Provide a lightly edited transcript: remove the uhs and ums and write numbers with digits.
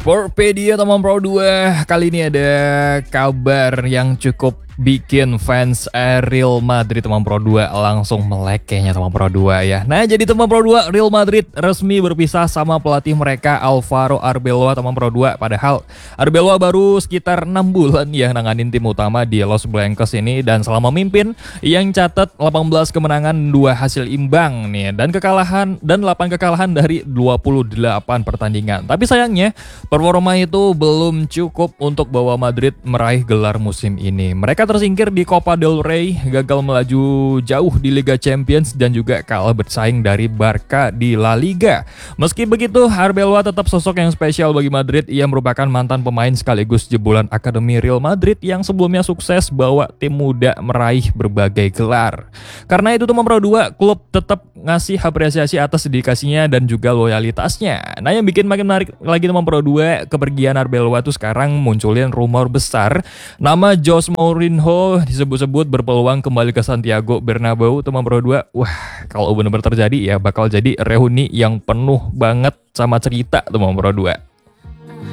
Sportpedia teman Pro 2. Kali ini ada kabar yang cukup bikin fans Real Madrid teman Pro 2 langsung melek kayaknya teman Pro 2 ya. Nah, jadi teman Pro 2, Real Madrid resmi berpisah sama pelatih mereka Alvaro Arbeloa teman Pro 2. Padahal Arbeloa baru sekitar 6 bulan ya nanganin tim utama di Los Blancos ini, dan selama mimpin yang catat 18 kemenangan, 2 hasil imbang nih, dan 8 kekalahan dari 28 pertandingan. Tapi sayangnya performa itu belum cukup untuk bawa Madrid meraih gelar musim ini. Mereka tersingkir di Copa del Rey, gagal melaju jauh di Liga Champions, dan juga kalah bersaing dari Barca di La Liga. Meski begitu, Arbeloa tetap sosok yang spesial bagi Madrid. Ia merupakan mantan pemain sekaligus jebolan Akademi Real Madrid yang sebelumnya sukses bawa tim muda meraih berbagai gelar. Karena itu teman Pro 2, klub tetap ngasih apresiasi atas dedikasinya dan juga loyalitasnya. Nah, yang bikin makin menarik lagi teman Pro 2, kepergian Arbeloa tuh sekarang munculin rumor besar nama Jose Mourinho disebut-sebut berpeluang kembali ke Santiago Bernabeu teman Pro 2. Wah, kalau benar-benar terjadi ya bakal jadi reuni yang penuh banget sama cerita teman Pro 2.